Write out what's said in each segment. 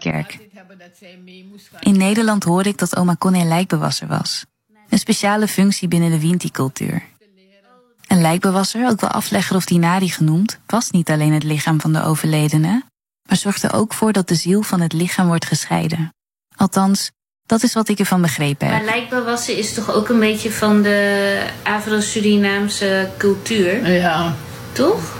kerk. In Nederland hoorde ik dat oma Connie lijkbewasser was. Een speciale functie binnen de Winti-cultuur. Een lijkbewasser, ook wel aflegger of dinari genoemd, was niet alleen het lichaam van de overledene, maar zorgde ook voor dat de ziel van het lichaam wordt gescheiden. Althans, dat is wat ik ervan begrepen heb. Maar lijkbewassen is toch ook een beetje van de Afro-Surinaamse cultuur? Ja. Toch?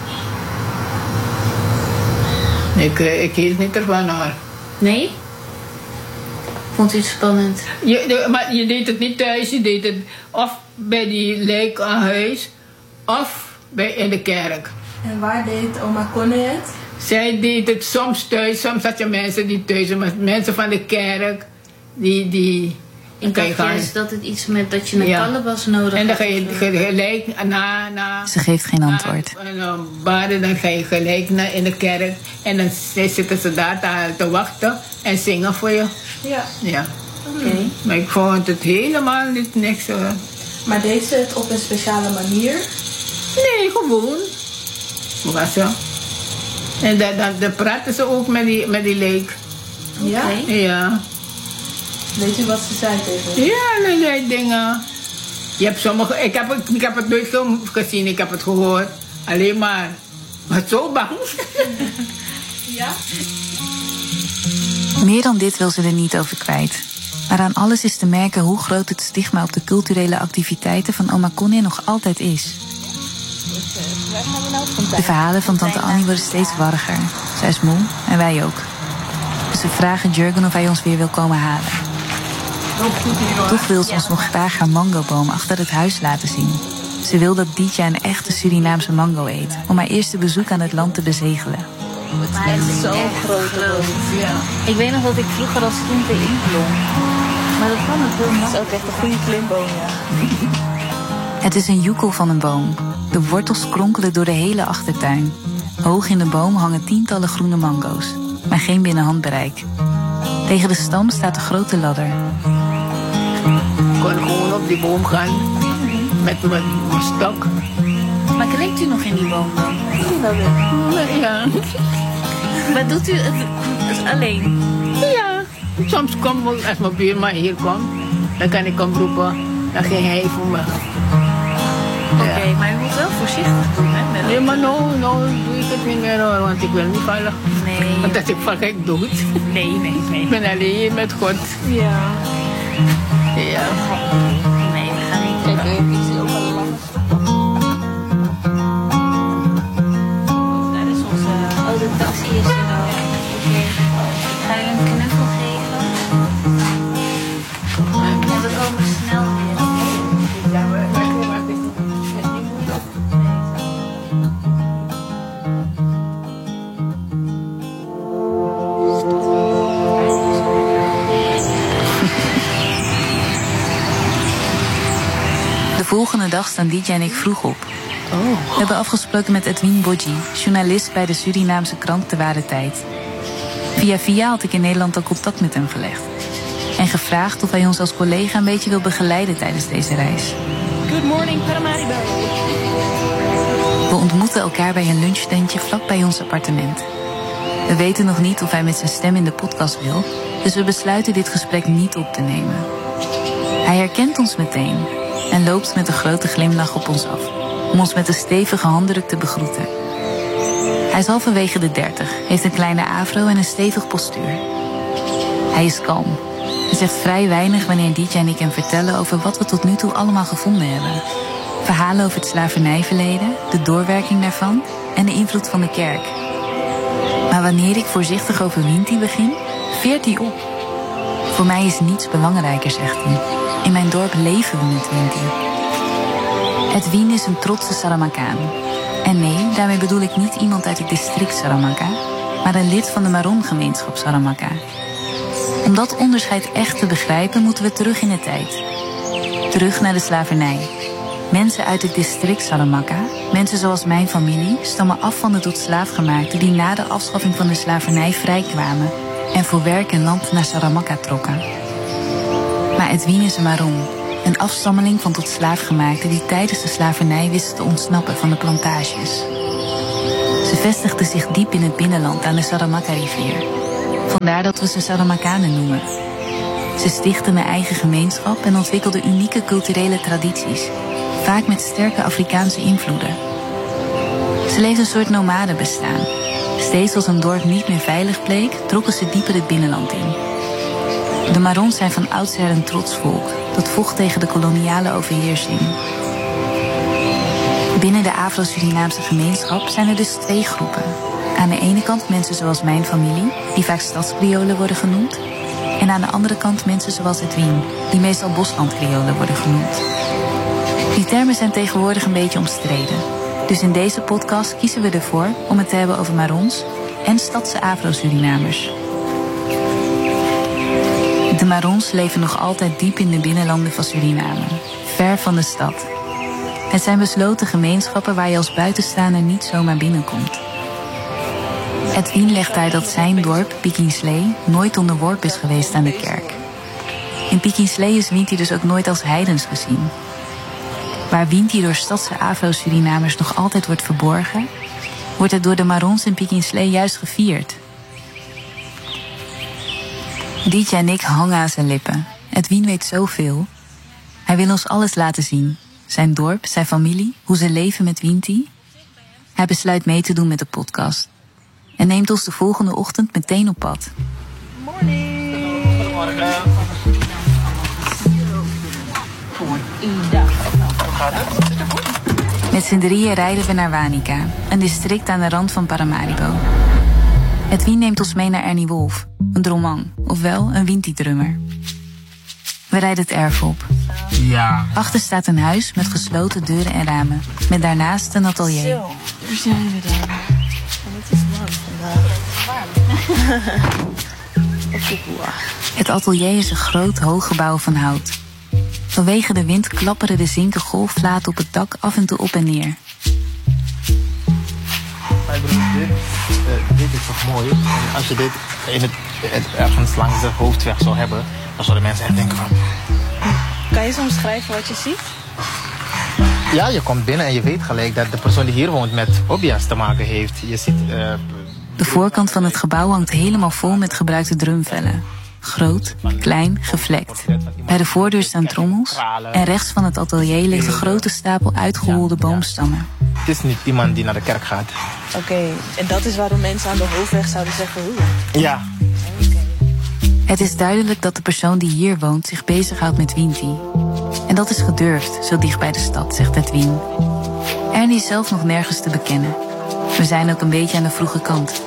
Ik hield niet ervan hoor. Nee? Vond u het spannend? Maar je deed het niet thuis, je deed het of bij die lijk aan huis of in de kerk. En waar deed oma Connie het? Zij deed het soms thuis, soms had je mensen die thuis, maar mensen van de kerk die ik dacht juist dat het iets met dat je een kalebas nodig had. En dan ga je gelijk na. Ze geeft geen antwoord. Baden, dan ga je gelijk in de kerk. En dan zitten ze daar te wachten en zingen voor je. Ja. Oké. Maar ik vond het helemaal niet niks. Maar deed ze het op een speciale manier? Nee, gewoon. Was zo. En dan praten ze ook met die leek. Ja? Ja. Weet u wat ze zei tegen? Ja, allerlei dingen. Je hebt sommige, ik heb het nooit gezien, ik heb het gehoord. Alleen maar zo bang. Ja? Meer dan dit wil ze er niet over kwijt. Maar aan alles is te merken hoe groot het stigma op de culturele activiteiten van oma Connie nog altijd is. De verhalen van tante Annie worden steeds warriger. Zij is moe en wij ook. Dus we vragen Jurgen of hij ons weer wil komen halen. Toch wil ze ons nog graag haar mangoboom achter het huis laten zien. Ze wil dat Dietja een echte Surinaamse mango eet, om haar eerste bezoek aan het land te bezegelen. Maar het is zo groot. Ja. Ik weet nog dat ik vroeger als kind erin klom. Maar dat kan het heel makkelijk. Dat is ook echt een goede klimboom, ja. Het is een joekel van een boom. De wortels kronkelen door de hele achtertuin. Hoog in de boom hangen tientallen groene mango's, maar geen binnenhandbereik. Tegen de stam staat een grote ladder. Ik kon gewoon op die boom gaan met mijn stok. Maar klimt u nog in die boom dan? Ja. Wat doet u het alleen? Ja. Soms als mijn buurman hier komt, dan kan ik hem roepen. Dan ging hij voor me. Oké, maar u moet wel voorzichtig doen, hè? Nee, maar nou doe ik het niet meer hoor, want ik wil niet vallen. Nee. Want als ik val, ga ik dood. Nee. Ik ben alleen met God. Ja. Ja. Nee, we gaan niet. Kijk, ik zie ook al lang. Daar is onze... Oh, de taxi is er al. Oké. Ik ga u een knuffel geven. En we komen snel weer. Ja, maar het is niet moeilijk. De volgende dag staan Dietja en ik vroeg op. We hebben afgesproken met Edwin Bodji, journalist bij de Surinaamse krant De Ware Tijd. Via had ik in Nederland al contact met hem gelegd. En gevraagd of hij ons als collega een beetje wil begeleiden tijdens deze reis. Good morning, Paramaribo. We ontmoeten elkaar bij een lunchtentje vlak bij ons appartement. We weten nog niet of hij met zijn stem in de podcast wil, dus we besluiten dit gesprek niet op te nemen. Hij herkent ons meteen en loopt met een grote glimlach op ons af, om ons met een stevige handdruk te begroeten. Hij is halverwege de 30, heeft een kleine afro en een stevig postuur. Hij is kalm en zegt vrij weinig wanneer Dietja en ik hem vertellen over wat we tot nu toe allemaal gevonden hebben. Verhalen over het slavernijverleden, de doorwerking daarvan en de invloed van de kerk. Maar wanneer ik voorzichtig over Winti begin, veert hij op. Voor mij is niets belangrijker, zegt hij. In mijn dorp leven we met Winti. Edwin is een trotse Saramacaan. En nee, daarmee bedoel ik niet iemand uit het district Saramacca, maar een lid van de Maron-gemeenschap Saramacca. Om dat onderscheid echt te begrijpen, moeten we terug in de tijd. Terug naar de slavernij. Mensen uit het district Saramacca, mensen zoals mijn familie, stammen af van de tot slaafgemaakten die na de afschaffing van de slavernij vrijkwamen en voor werk en land naar Saramacca trokken. Maar Edwin is een Maron, een afstammeling van tot slaafgemaakten die tijdens de slavernij wisten te ontsnappen van de plantages. Ze vestigden zich diep in het binnenland aan de Saramacca-rivier. Vandaar dat we ze Saramakanen noemen. Ze stichten een eigen gemeenschap en ontwikkelden unieke culturele tradities, vaak met sterke Afrikaanse invloeden. Ze leefden een soort nomadenbestaan. Steeds als een dorp niet meer veilig bleek, trokken ze dieper het binnenland in. De Marrons zijn van oudsher een trots volk dat vocht tegen de koloniale overheersing. Binnen de Afro-Surinaamse gemeenschap zijn er dus twee groepen. Aan de ene kant mensen zoals mijn familie, die vaak stadskriolen worden genoemd. En aan de andere kant mensen zoals Edwin, die meestal boslandkriolen worden genoemd. Die termen zijn tegenwoordig een beetje omstreden. Dus in deze podcast kiezen we ervoor om het te hebben over Marrons en stadse Afro-Surinamers. De Marrons leven nog altijd diep in de binnenlanden van Suriname, ver van de stad. Het zijn besloten gemeenschappen waar je als buitenstaander niet zomaar binnenkomt. Edwin legt uit dat zijn dorp, Pikinslee, nooit onderworpen is geweest aan de kerk. In Pikinslee is Winti dus ook nooit als heidens gezien. Waar Winti door stadse Afro-Surinamers nog altijd wordt verborgen, wordt het door de Marrons in Pikinslee juist gevierd. Dietje en ik hangen aan zijn lippen. Edwin weet zoveel. Hij wil ons alles laten zien. Zijn dorp, zijn familie, hoe ze leven met Winti. Hij besluit mee te doen met de podcast. En neemt ons de volgende ochtend meteen op pad. Goedemorgen. Met z'n drieën rijden we naar Wanica, een district aan de rand van Paramaribo. Edwin neemt ons mee naar Ernie Wolf, een dromang, ofwel een Winti-drummer. We rijden het erf op. Ja. Achter staat een huis met gesloten deuren en ramen, met daarnaast een atelier. Zo, daar zijn we dan. En het is warm vandaag. Het atelier is een groot, hoog gebouw van hout. Vanwege de wind klapperen de zinken golfplaten op het dak af en toe op en neer. Maar ik bedoel, dit is toch mooi? En als je dit ergens langs de hoofdweg zou hebben, dan zouden mensen echt denken van... Kan je zo omschrijven wat je ziet? Ja, je komt binnen en je weet gelijk dat de persoon die hier woont met hobby's te maken heeft. Je ziet... De voorkant van het gebouw hangt helemaal vol met gebruikte drumvellen. Groot, klein, gevlekt. Bij de voordeur staan trommels en rechts van het atelier ligt een grote stapel uitgeholde boomstammen. Het is niet iemand die naar de kerk gaat. Oké, en dat is waarom mensen aan de hoofdweg zouden zeggen hoe? Ja. Het is duidelijk dat de persoon die hier woont zich bezighoudt met Winti. En dat is gedurfd, zo dicht bij de stad, zegt Edwin. Ernie is zelf nog nergens te bekennen. We zijn ook een beetje aan de vroege kant.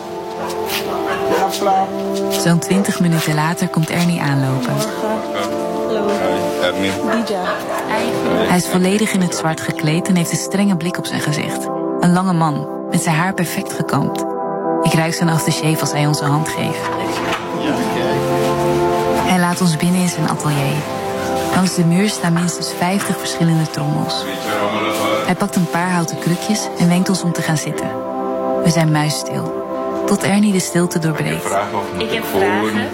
Zo'n 20 minuten later komt Ernie aanlopen. Hallo. Ernie. Dija. Hij is volledig in het zwart gekleed en heeft een strenge blik op zijn gezicht. Een lange man, met zijn haar perfect gekamd. Ik ruik zijn aftershave als hij onze hand geeft. Hij laat ons binnen in zijn atelier. Langs de muur staan minstens 50 verschillende trommels. Hij pakt een paar houten krukjes en wenkt ons om te gaan zitten. We zijn muisstil. Tot Ernie de stilte doorbreekt. Ik heb vragen.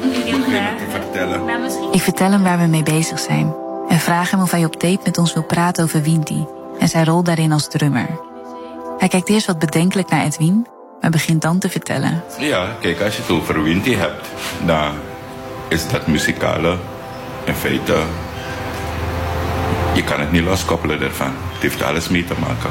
Ik vertel hem waar we mee bezig zijn. En vraag hem of hij op tape met ons wil praten over Winti. En zijn rol daarin als drummer. Hij kijkt eerst wat bedenkelijk naar Edwin, maar begint dan te vertellen. Ja, kijk, als je het over Winti hebt, dan is dat muzikale in feite... Je kan het niet loskoppelen daarvan. Het heeft alles mee te maken.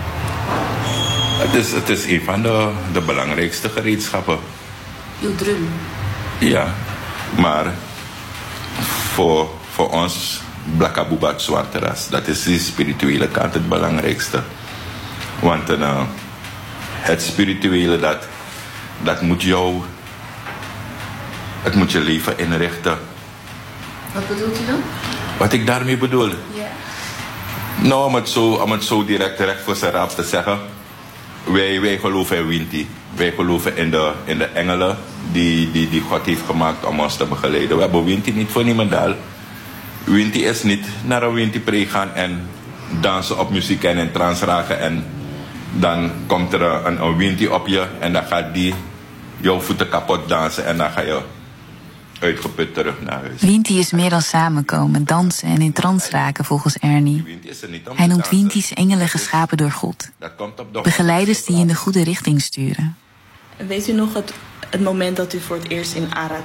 Het is een van de belangrijkste gereedschappen. Uw drum. Ja, maar voor ons, Black Abubat zwarte ras, dat is de spirituele kant het belangrijkste. Want het spirituele, dat moet jou, het moet je leven inrichten. Wat bedoelt u dan? Wat ik daarmee bedoel? Ja. Nou, om het zo direct recht voor zijn raap te zeggen. Wij geloven in Winti. Wij geloven in de engelen die God heeft gemaakt om ons te begeleiden. We hebben Winti niet voor niemendal. Winti is niet naar een Winti-preek gaan en dansen op muziek en in trance raken. En dan komt er een Winti op je en dan gaat die jouw voeten kapot dansen en dan ga je uitgeput terug naar huis. Winti is meer dan samenkomen, dansen en in trance raken volgens Ernie. Hij noemt Winti's engelen geschapen door God. Begeleiders die in de goede richting sturen. Weet u nog het moment dat u voor het eerst in